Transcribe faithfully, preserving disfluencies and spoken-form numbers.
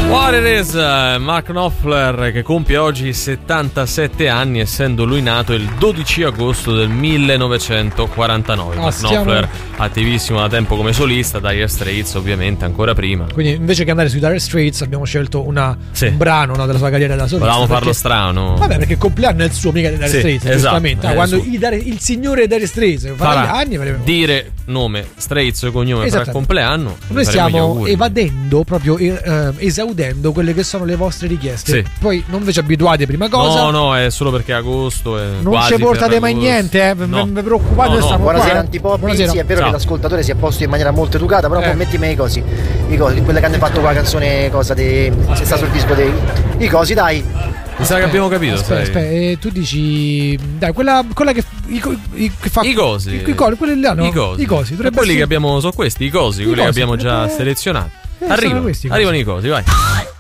What it is, Mark Knopfler, che compie oggi settantasette anni, essendo lui nato il dodici agosto del millenovecentoquarantanove. Ah, Mark stiamo... Knopfler, attivissimo da tempo come solista, Dire Straits ovviamente ancora prima. Quindi invece che andare sui Dire Straits abbiamo scelto una, sì. un brano no, della sua carriera da solista. Volevamo farlo perché... strano. Vabbè, perché il compleanno è il suo, mica di Dire sì, Straits, esatto, giustamente. Ah, quando il, Dire, il signore Dire Straits farà gli anni, faremo... dire nome, Straits e cognome per il compleanno. Noi stiamo evadendo, proprio eh, esaudendo quelle che sono le vostre richieste. Sì. Poi non vi ci abituate, prima cosa. No, no, è solo perché è agosto. È non ci portate mai niente, eh? No. Vi preoccupate? No, no. Buonasera qua, Antipoppi. Buonasera. Sì, è vero. Ciao. Che l'ascoltatore si è posto in maniera molto educata, però eh. poi mettimi i cosi, i cosi, quelle che hanno fatto qua la canzone cosa di se sta sul disco dei i cosi, dai. Mi sa che abbiamo capito. Aspetta, aspetta, eh, tu dici dai, quella, quella che, i, i, che fa i cosi, i, i, quelli là, no? I cosi, i cosi. quelli essere... che abbiamo sono questi, i cosi, I quelli cosi. Che abbiamo già eh, selezionato. Eh, arrivano, questi, arrivano i cosi, vai.